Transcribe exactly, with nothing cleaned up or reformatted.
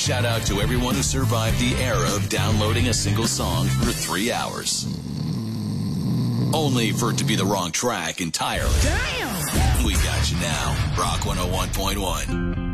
shout out to everyone who survived the era of downloading a single song for three hours. Only for it to be the wrong track entirely. Damn! We got you now. Rock one oh one point one.